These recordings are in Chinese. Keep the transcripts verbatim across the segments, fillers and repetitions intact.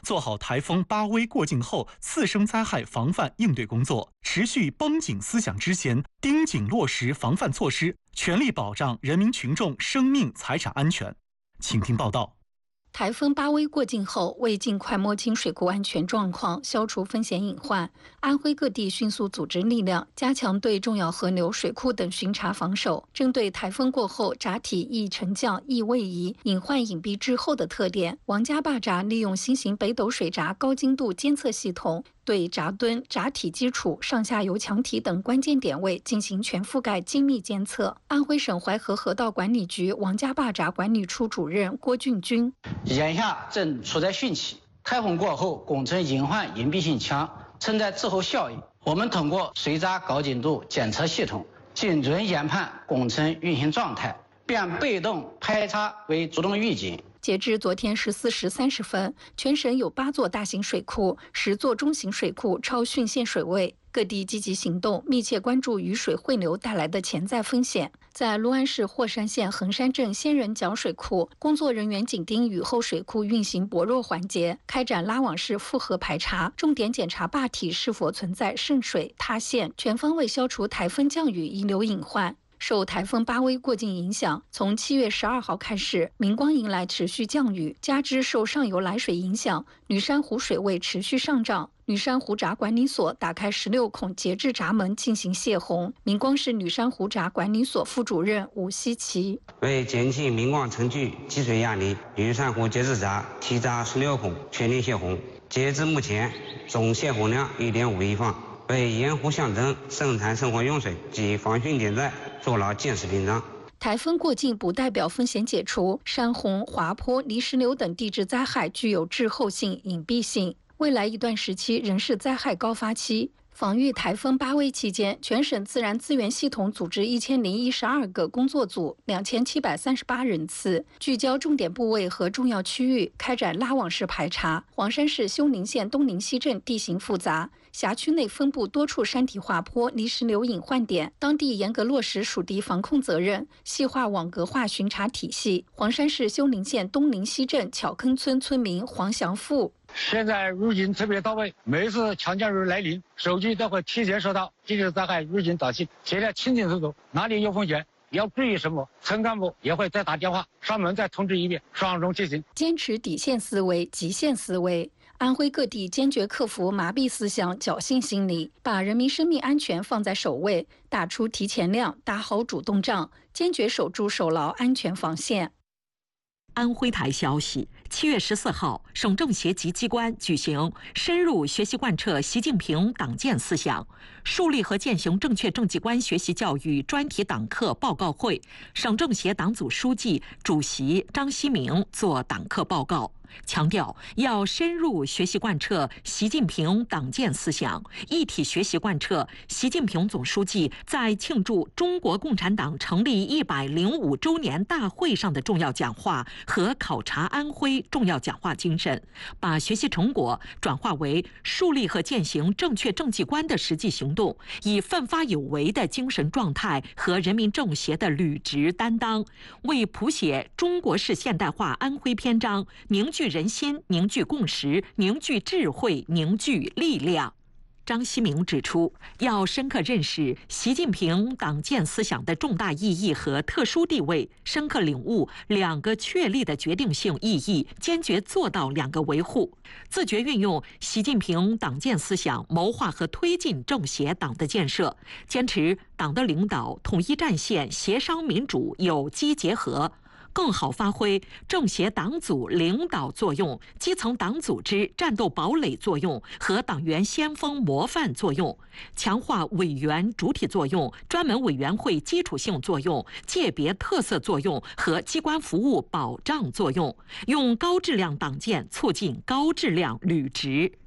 做好台风巴威过境后次生灾害防范应对工作，持续绷紧思想之弦，盯紧落实防范措施，全力保障人民群众生命财产安全。请听报道。 台风巴威过境后，为尽快摸清水库安全状况，消除风险隐患，安徽各地迅速组织力量，加强对重要河流、水库等巡查防守。针对台风过后闸体易沉降、易位移、隐患隐蔽滞后的特点，王家坝闸利用新型北斗水闸高精度监测系统，对闸墩、闸体基础、上下游墙体等关键点位进行全覆盖精密监测。安徽省淮河河道管理局王家坝闸管理处主任郭俊军： 眼下正处在汛期，台风过后工程隐患隐蔽性强，存在滞后效应。我们通过水闸高精度监测系统，精准研判工程运行状态，变被动排查为主动预警。 截至昨天十四时三十分，全省有八座大型水库、十座中型水库超汛限水位，各地积极行动，密切关注雨水汇流带来的潜在风险。在六安市霍山县横山镇仙人角水库，工作人员紧盯雨后水库运行薄弱环节，开展拉网式复合排查，重点检查坝体是否存在渗水、塌陷，全方位消除台风降雨遗留隐患。受台风巴威过境影响，从七月十二号开始，明光迎来持续降雨，加之受上游来水影响，女山湖水位持续上涨。女山湖闸管理所打开十六孔节制闸门进行泄洪。明光市女山湖闸管理所副主任吴希奇： 为减轻明光城区积水压力，女山湖节制闸提闸十六孔全力泄洪，截至目前总泄洪量 一点五亿方，为盐湖乡镇生产生活用水及防汛减灾做了建设屏障。 台风过境不代表风险解除，山洪、滑坡、泥石流等地质灾害具有滞后性、隐蔽性，未来一段时期仍是灾害高发期。防御台风巴威期间，全省自然资源系统组织一千零一十二个工作组，两千七百三十八人次，聚焦重点部位和重要区域，开展拉网式排查。黄山市休宁县东宁西镇地形复杂，辖区内分布多处山体滑坡、泥石流隐患点，当地严格落实属地防控责任，细化网格化巡查体系。黄山市休宁县东宁西镇巧坑村村民黄祥富： 现在入警特别到位，每次强降雨来临，手机都会提前收到地质灾害入警短信，写得清清楚楚，哪里有风险要注意什么，村干部也会再打电话上门再通知一遍，双重进行。 坚持底线思维、极限思维。安徽各地坚决克服麻痹思想、侥幸心理，把人民生命安全放在首位，打出提前量，打好主动仗，坚决守住守牢安全防线。 安徽台消息，七月十四号，省政协及机关举行深入学习贯彻习近平党建思想，树立和践行正确政绩观学习教育专题党课报告会，省政协党组书记、主席张希明作党课报告。强调要深入学习贯彻习近平党建思想，一体学习贯彻习近平总书记在庆祝中国共产党成立一百零五周年大会上的重要讲话和考察安徽重要讲话精神，把学习成果转化为树立和践行正确政绩观的实际行动，以奋发有为的精神状态和人民政协的履职担当，为谱写中国式现代化安徽篇章凝聚人心、凝聚共识、凝聚智慧、凝聚力量。张希明指出，要深刻认识习近平党建思想的重大意义和特殊地位，深刻领悟两个确立的决定性意义，坚决做到两个维护，自觉运用习近平党建思想谋划和推进政协党的建设，坚持党的领导统一战线、协商民主有机结合，更好发挥政协党组领导作用、基层党组织战斗堡垒作用和党员先锋模范作用，强化委员主体作用、专门委员会基础性作用、界别特色作用和机关服务保障作用，用高质量党建促进高质量履职。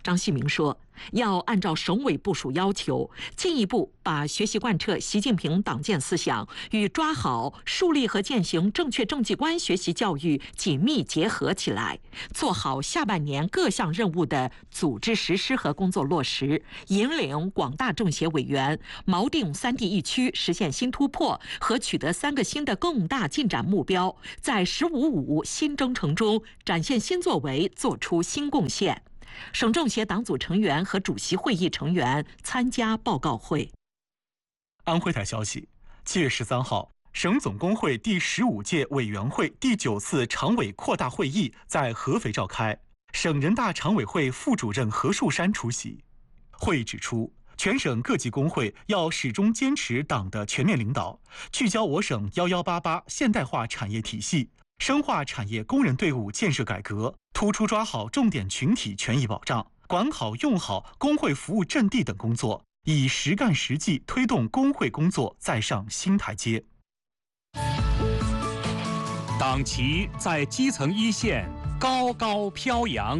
张锡明说，要按照省委部署要求，进一步把学习贯彻习近平党建思想与抓好、树立和践行正确政绩观学习教育紧密结合起来，做好下半年各项任务的组织实施和工作落实，引领广大政协委员锚定三地一区实现新突破和取得三个新的更大进展目标，在“十五五”新征程中展现新作为，做出新贡献。省政协党组成员和主席会议成员参加报告会。 安徽台消息，七月十三号，省总工会第十五届委员会第九次常委扩大会议在合肥召开，省人大常委会副主任何树山出席。会议指出，全省各级工会要始终坚持党的全面领导，聚焦我省一一八八现代化产业体系，深化产业工人队伍建设改革，突出抓好重点群体权益保障，管好用好工会服务阵地等工作，以实干实际推动工会工作再上新台阶。 党旗在基层一线高高飘扬。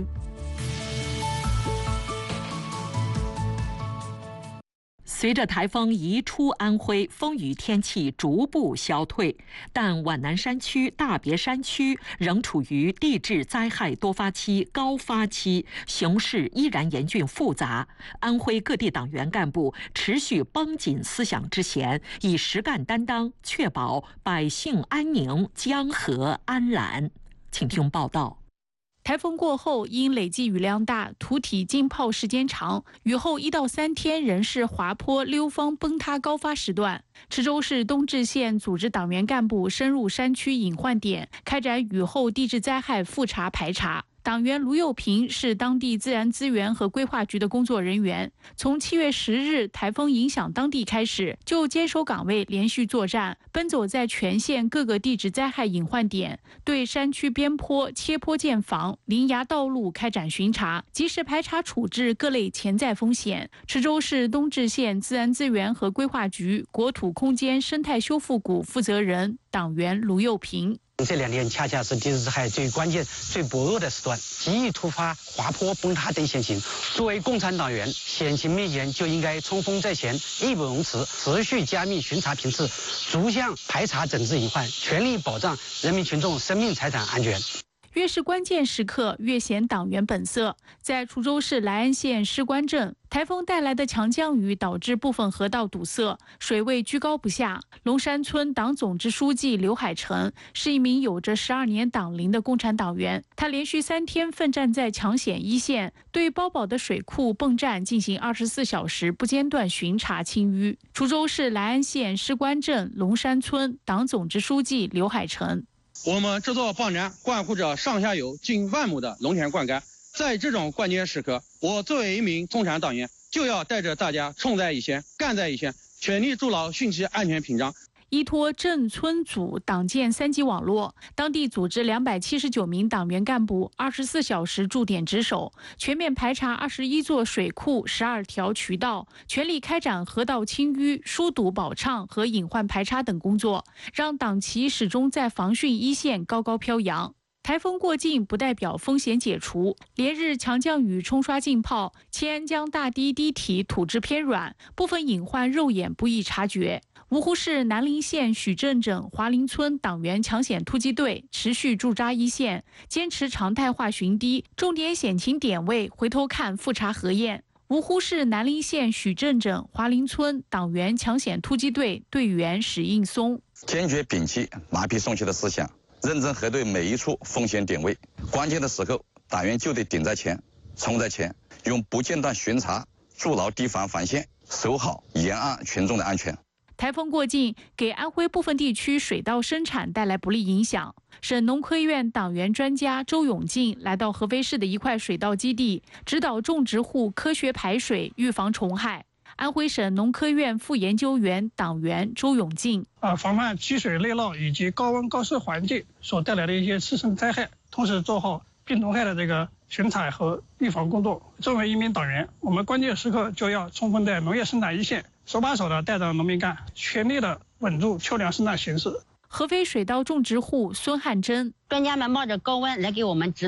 随着台风移出安徽，风雨天气逐步消退，但皖南山区、大别山区仍处于地质灾害多发期、高发期，形势依然严峻复杂。安徽各地党员干部持续绷紧思想之弦，以实干担当，确保百姓安宁、江河安澜。请听报道。 台风过后，因累计雨量大、土体浸泡时间长，雨后一到三天仍是滑坡、溜方崩塌高发时段。池州市东至县组织党员干部深入山区隐患点，开展雨后地质灾害复查排查。党员卢幼平是当地自然资源和规划局的工作人员，从七月十日台风影响当地开始，就坚守岗位，连续作战，奔走在全县各个地质灾害隐患点，对山区边坡、切坡建房、林崖道路开展巡查，及时排查处置各类潜在风险。池州市东至县自然资源和规划局国土空间生态修复股负责人党员卢幼平。 这两年恰恰是地质灾害最关键、最薄弱的时段，极易突发滑坡、崩塌等险情。作为共产党员，险情面前就应该冲锋在前，义不容辞，持续加密巡查频次，逐项排查整治隐患，全力保障人民群众生命财产安全。 越是关键时刻，越显党员本色。在滁州市来安县施官镇，台风带来的强降雨导致部分河道堵塞，水位居高不下。龙山村党总支书记刘海成是一名有着十二年党龄的共产党员，他连续三天奋战在抢险一线，对包保的水库、泵站进行二十四小时不间断巡查清淤。滁州市来安县施官镇龙山村党总支书记刘海成。 我们这座泵站关乎着上下游近万亩的农田灌溉，在这种关键时刻，我作为一名共产党员，就要带着大家冲在一线，干在一线，全力筑牢汛期安全屏障。 依托镇村组党建三级网络，当地组织两百七十九名党员干部二十四小时驻点值守，全面排查二十一座水库、十二条渠道，全力开展河道清淤、疏堵保畅和隐患排查等工作，让党旗始终在防汛一线高高飘扬。台风过境不代表风险解除，连日强降雨冲刷浸泡，千安江大堤堤体土质偏软，部分隐患肉眼不易察觉。芜湖市南陵县许镇镇华林村党员抢险突击队持续驻扎一线，坚持常态化巡堤，重点险情点位回头看复查核验。芜湖市南陵县许镇镇华林村党员抢险突击队队员史应松坚决摒弃麻痹送气的思想，认真核对每一处风险点位，关键的时候党员就得顶在前，冲在前，用不间断巡查筑牢堤防防线，守好沿岸群众的安全。 台风过境给安徽部分地区水稻生产带来不利影响。省农科院党员专家周永进来到合肥市的一块水稻基地，指导种植户科学排水，预防虫害。安徽省农科院副研究员党员周永进啊，防范积水内涝以及高温高湿环境所带来的一些次生灾害，同时做好病虫害的这个巡查和预防工作。作为一名党员，我们关键时刻就要冲锋在农业生产一线，手把手的带着农民干，全力的稳住秋粮生产形势。 合肥水稻种植户孙汉珍， 专家们冒着高温来给我们指导，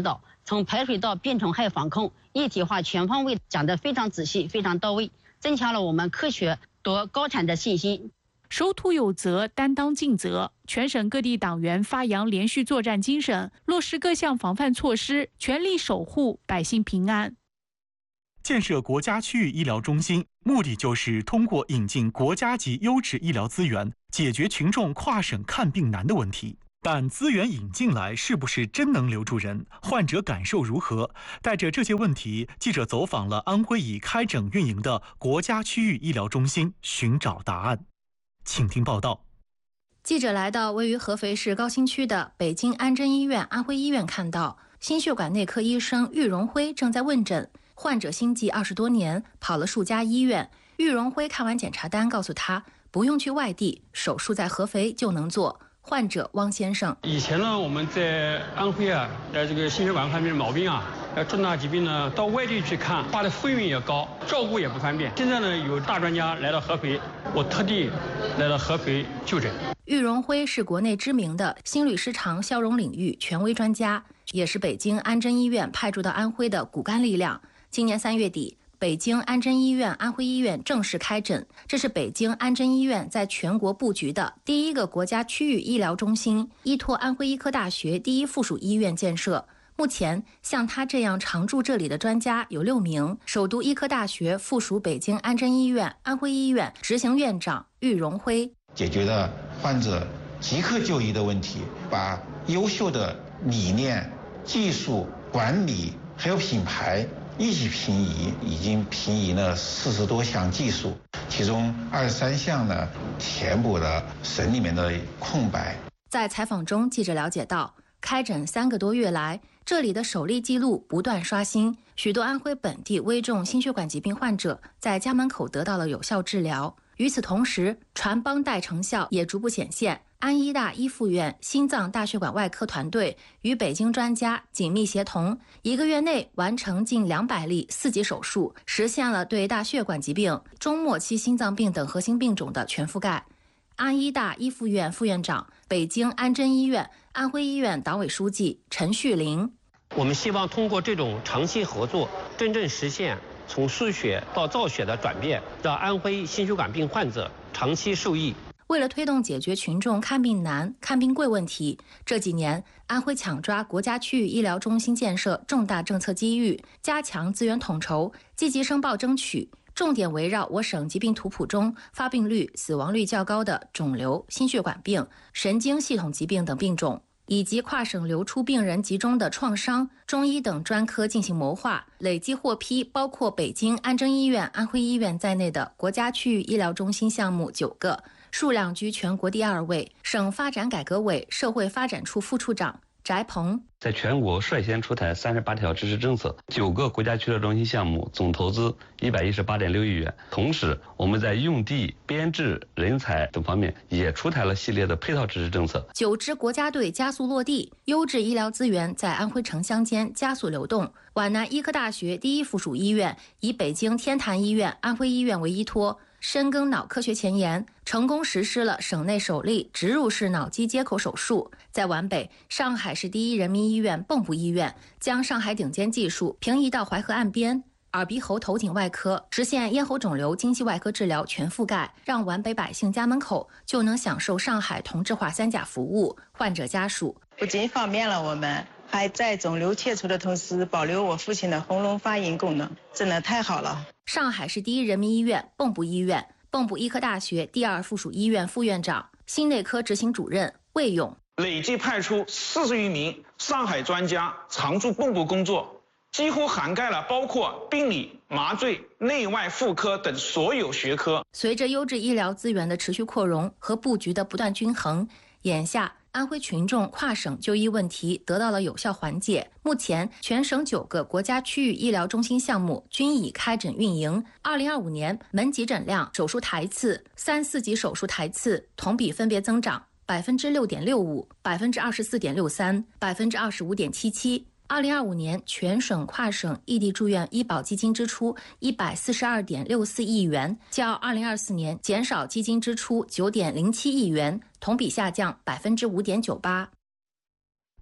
从排水到病虫害防控一体化全方位讲得非常仔细非常到位，增强了我们科学夺高产的信心。 守土有责，担当尽责，全省各地党员发扬连续作战精神，落实各项防范措施，全力守护百姓平安。 建设国家区域医疗中心，目的就是通过引进国家级优质医疗资源，解决群众跨省看病难的问题。但资源引进来是不是真能留住人？患者感受如何？带着这些问题，记者走访了安徽已开整运营的国家区域医疗中心，寻找答案。请听报道。 记者来到位于合肥市高新区的北京安贞医院安徽医院，看到心血管内科医生郁荣辉正在问诊。患者心悸二十多年，跑了数家医院。郁荣辉看完检查单，告诉他不用去外地，手术在合肥就能做。患者汪先生， 以前呢，我们在安徽啊，在这个心血管方面的毛病啊，呃，重大疾病呢，到外地去看，花的费用也高，照顾也不方便。现在呢，有大专家来到合肥，我特地来到合肥就诊。 郁荣辉是国内知名的心律失常消融领域权威专家，也是北京安贞医院派驻到安徽的骨干力量。今年三月底，北京安贞医院安徽医院正式开诊，这是北京安贞医院在全国布局的第一个国家区域医疗中心，依托安徽医科大学第一附属医院建设。目前，像他这样常驻这里的专家有六名。首都医科大学附属北京安贞医院安徽医院执行院长郁荣辉， 解决了患者即刻就医的问题，把优秀的理念、技术、管理还有品牌一起平移，已经平移了四十多项技术，其中二十三项呢填补了省里面的空白。 在采访中，记者了解到，开诊三个多月来，这里的首例记录不断刷新，许多安徽本地危重心血管疾病患者在家门口得到了有效治疗。与此同时，传帮带成效也逐步显现。安医大一附院心脏大血管外科团队与北京专家紧密协同，一个月内完成近两百例四级手术，实现了对大血管疾病、中末期心脏病等核心病种的全覆盖。安医大一附院副院长、北京安贞医院安徽医院党委书记陈旭林， 我们希望通过这种长期合作，真正实现从输血到造血的转变，让安徽心血管病患者长期受益。 为了推动解决群众看病难、看病贵问题，这几年安徽抢抓国家区域医疗中心建设重大政策机遇，加强资源统筹，积极申报争取，重点围绕我省疾病图谱中发病率、死亡率较高的肿瘤、心血管病、神经系统疾病等病种，以及跨省流出病人集中的创伤、中医等专科进行谋划，累计获批包括北京安贞医院、安徽医院在内的国家区域医疗中心项目九个，数量居全国第二位。省发展改革委社会发展处副处长翟鹏， 在全国率先出台三十八条支持政策，九个国家区域中心项目，总投资一百一十八点六亿元。同时，我们在用地、编制、人才等方面也出台了系列的配套支持政策。 九支国家队加速落地，优质医疗资源在安徽城乡间加速流动。皖南医科大学第一附属医院以北京天坛医院、安徽医院为依托，深耕脑科学前沿，成功实施了省内首例植入式脑机接口手术。在皖北，上海市第一人民医院蚌埠医院将上海顶尖技术平移到淮河岸边，耳鼻喉头颈外科实现咽喉肿瘤经济外科治疗全覆盖，让皖北百姓家门口就能享受上海同质化三甲服务。患者家属不仅方便了我们，还在肿瘤切除的同时保留我父亲的喉咙发音功能，真的太好了。 上海市第一人民医院蚌埠医院、蚌埠医科大学第二附属医院副院长、心内科执行主任魏勇， 累计派出四十余名上海专家常驻蚌埠工作，几乎涵盖了包括病理、麻醉、内外妇科等所有学科。 随着优质医疗资源的持续扩容和布局的不断均衡，眼下安徽群众跨省就医问题得到了有效缓解。目前，全省九个国家区域医疗中心项目均已开诊运营。二零二五年，门急诊量、手术台次、三四级手术台次同比分别增长百分之六点六五、百分之二十四点六三、百分之二十五点七七。二零二五年，全省跨省异地住院医保基金支出一百四十二点六四亿元，较二零二四年减少基金支出九点零七亿元，同比下降百分之五点九八。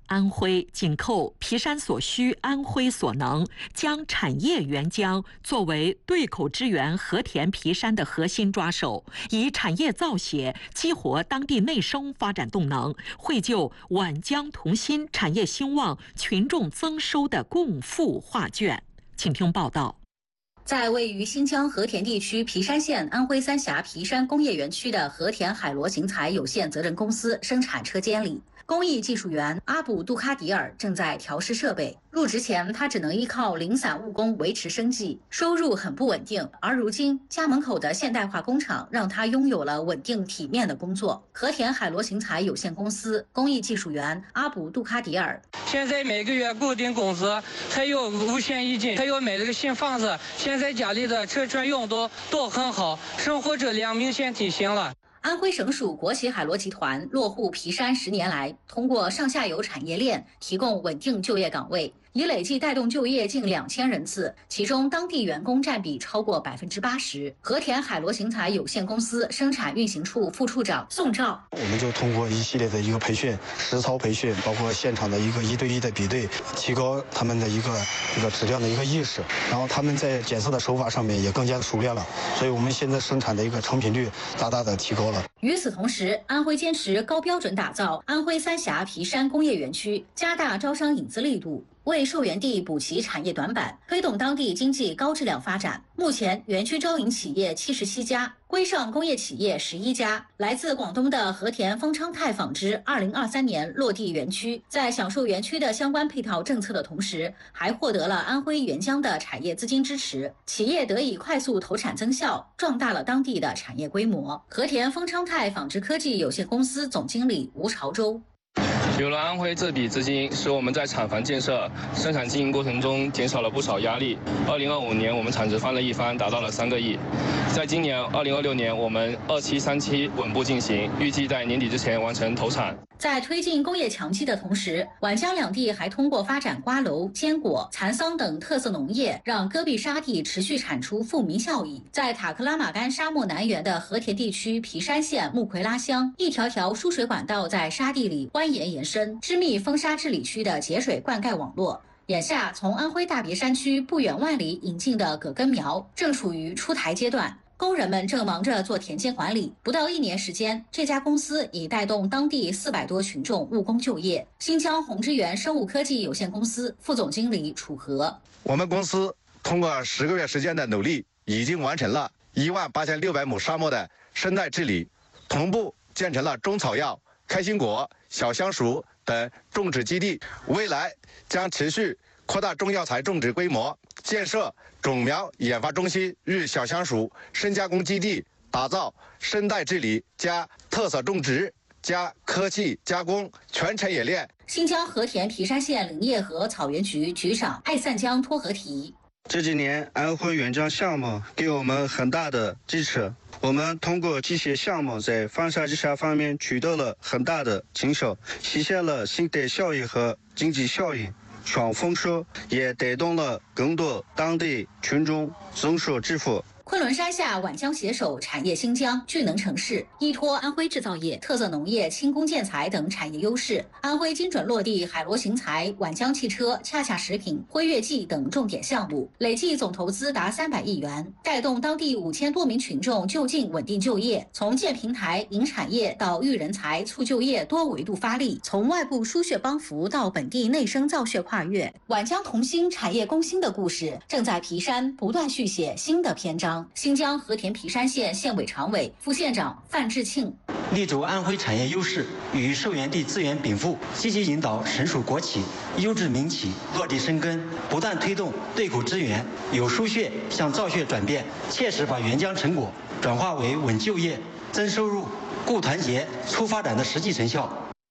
安徽紧扣皮山所需、安徽所能，将产业援疆作为对口支援和田皮山的核心抓手，以产业造血激活当地内生发展动能，绘就皖江同心、产业兴旺、群众增收的共富画卷。请听报道。 在位于新疆和田地区皮山县安徽三峡皮山工业园区的和田海螺型材有限责任公司生产车间里，工艺技术员阿卜杜卡迪尔正在调试设备。入职前，他只能依靠零散务工维持生计，收入很不稳定。而如今，家门口的现代化工厂让他拥有了稳定体面的工作。和田海螺型材有限公司工艺技术员阿卜杜卡迪尔： 现在每个月固定工资，还有五险一金，还有买了个新房子。现在家里的车车用都都很好，生活质量明显提升了。 安徽省属国企海螺集团落户皮山十年来，通过上下游产业链提供稳定就业岗位，已累计带动就业近两千人次，其中当地员工占比超过百分之八十。和田海螺型材有限公司生产运行处副处长宋照： 我们就通过一系列的一个培训、实操培训，包括现场的一个一对一的比对，提高他们的一个这个质量的一个意识，然后他们在检测的手法上面也更加熟练了，所以我们现在生产的一个成品率大大的提高了。 与此同时，安徽坚持高标准打造安徽三峡皮山工业园区，加大招商引资力度，为受园地补齐产业短板，推动当地经济高质量发展。目前，园区招引企业七十七家，规上工业企业十一家。来自广东的和田丰昌泰纺织二零二三年落地园区，在享受园区的相关配套政策的同时，还获得了安徽援疆的产业资金支持，企业得以快速投产增效，壮大了当地的产业规模。和田丰昌泰纺织科技有限公司总经理吴朝洲： 有了安徽这笔资金，使我们在厂房建设、生产经营过程中减少了不少压力。二零二五年，我们产值翻了一番，达到了三个亿。在今年二零二六年，我们二期、三期稳步进行，预计在年底之前完成投产。 在推进工业强基的同时，皖江两地还通过发展瓜蒌、坚果、蚕桑等特色农业，让戈壁沙地持续产出富民效益。在塔克拉玛干沙漠南缘的和田地区皮山县木奎拉乡，一条条输水管道在沙地里蜿蜒延伸，织密风沙治理区的节水灌溉网络。眼下，从安徽大别山区不远万里引进的葛根苗正处于出台阶段。工人们正忙着做田间管理，不到一年时间，这家公司已带动当地四百多群众务工就业。新疆红之源生物科技有限公司副总经理楚和： 我们公司通过十个月时间的努力，已经完成了一万八千六百亩沙漠的生态治理，同步建成了中草药、开心果、小香薯等种植基地，未来将持续扩大中药材种植规模，建设种苗研发中心、日小香薯深加工基地，打造生态治理加特色种植加科技加工全产业链。 新疆和田皮山县林业和草原局局长艾散江托合提： 这几年安徽援疆项目给我们很大的支持，我们通过这些项目在防沙治沙方面取得了很大的成效，实现了经济效益和经济效益双丰收，也带动了更多当地群众增收致富。 昆仑山下皖江携手产业兴疆聚能城市，依托安徽制造业、特色农业、轻工建材等产业优势，安徽精准落地海螺型材、皖江汽车、恰恰食品、辉跃记等重点项目，累计总投资达三百亿元，带动当地五千多名群众就近稳定就业。从建平台、引产业到育人才、促就业多维度发力，从外部输血帮扶到本地内生造血跨越，皖江同心产业攻心的故事正在皮山不断续写新的篇章。新疆和田皮山县县委常委、副县长范志庆： 立足安徽产业优势与受源地资源禀赋，积极引导省属国企、优质民企落地生根，不断推动对口支援由输血向造血转变，切实把援疆成果转化为稳就业、增收入、固团结、促发展的实际成效。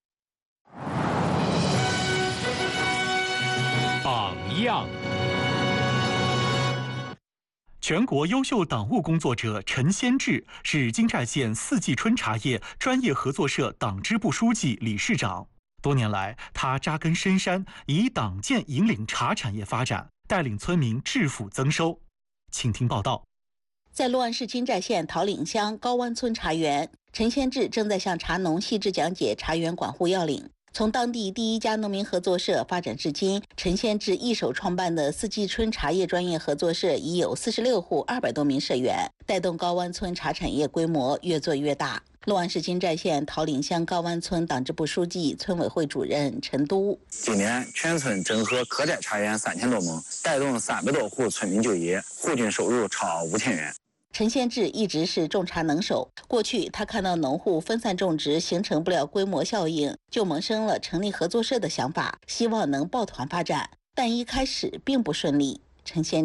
榜样。 全国优秀党务工作者陈先志是金寨县四季春茶叶专业合作社党支部书记、理事长。多年来，他扎根深山，以党建引领茶产业发展，带领村民致富增收。请听报道。 在洛安市金寨县桃岭乡高湾村茶园，陈先志正在向茶农细致讲解茶园管护要领。 从当地第一家农民合作社发展至今，陈先志一手创办的四季春茶叶专业合作社已有四十六户二百多名社员，带动高湾村茶产业规模越做越大。乐安市金寨县桃岭乡高湾村党支部书记、村委会主任陈都： 今年全村整合可摘茶园三千多亩，带动三百多户村民就业，户均收入超五千元。 陈先志一直是种茶能手，过去他看到农户分散种植形成不了规模效应，就萌生了成立合作社的想法，希望能抱团发展，但一开始并不顺利。陈先